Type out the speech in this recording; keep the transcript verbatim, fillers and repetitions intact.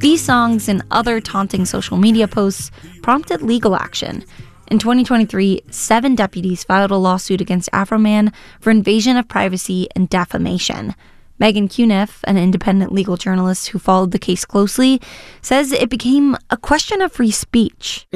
These songs and other taunting social media posts prompted legal action. In twenty twenty-three, seven deputies filed a lawsuit against Afroman for invasion of privacy and defamation. Megan Cuniff, an independent legal journalist who followed the case closely, says it became a question of free speech.